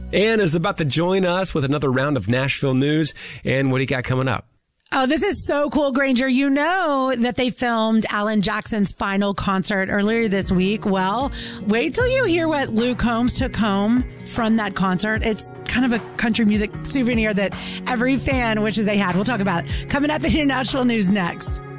Ann is about to join us with another round of Nashville news. And what do you got coming up? Oh, this is so cool, Granger. You know that they filmed Alan Jackson's final concert earlier this week. Well, wait till you hear what Luke Combs took home from that concert. It's kind of a country music souvenir that every fan wishes they had. We'll talk about it coming up in your Nashville news next.